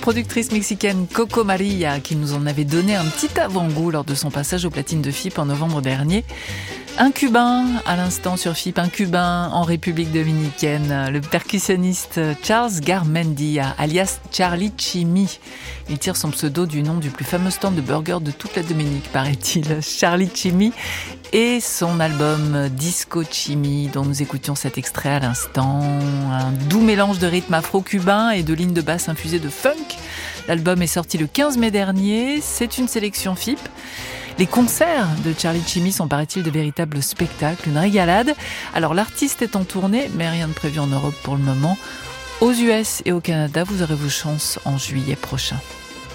productrice mexicaine Coco Maria qui nous en avait donné un petit avant-goût lors de son passage aux platines de FIP en novembre dernier. Un Cubain à l'instant sur FIP, un Cubain en République dominicaine, le percussionniste Charles Garmendia, alias Charlie Chimmy. Il tire son pseudo du nom du plus fameux stand de burgers de toute la Dominique, paraît-il, Charlie Chimmy, et son album Disco Chimmy, dont nous écoutions cet extrait à l'instant. Un doux mélange de rythme afro-cubain et de lignes de basse infusées de funk. L'album est sorti le 15 mai dernier, c'est une sélection FIP. Les concerts de Charlie Chimmy sont, paraît-il, de véritables spectacles, une régalade. Alors l'artiste est en tournée, mais rien de prévu en Europe pour le moment. Aux US et au Canada, vous aurez vos chances en juillet prochain.